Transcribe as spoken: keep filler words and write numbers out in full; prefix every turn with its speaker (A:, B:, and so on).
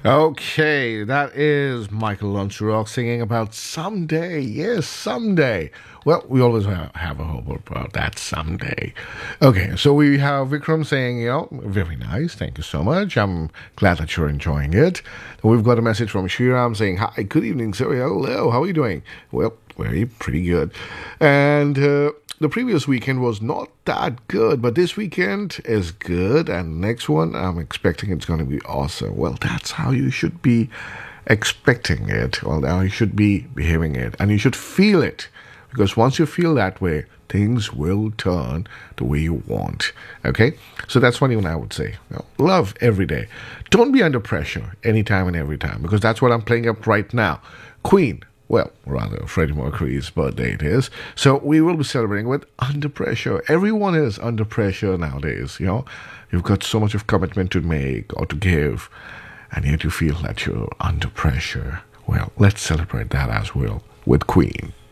A: Okay, that is Michael Lonsurok singing about someday. Yes, someday. Well, we always ha- have a hope about that someday. Okay, so we have Vikram saying, you know, very nice. Thank you so much. I'm glad that you're enjoying it. We've got a message from Shriram saying, hi, good evening, sir. Hello, how are you doing? Well, very pretty good. And uh, the previous weekend was not that good, but this weekend is good. And next one, I'm expecting it's going to be awesome. Well, that's how you should be expecting it. Well, now you should be behaving it. And you should feel it. Because once you feel that way, things will turn the way you want. Okay? So that's what even I would say. You know, love every day. Don't be under pressure anytime and every time. Because that's what I'm playing up right now. Queen. Well, rather, Freddie Mercury's birthday it is. So we will be celebrating with Under Pressure. Everyone is under pressure nowadays, you know. You've got so much of commitment to make or to give, and yet you feel that you're under pressure. Well, let's celebrate that as well with Queen.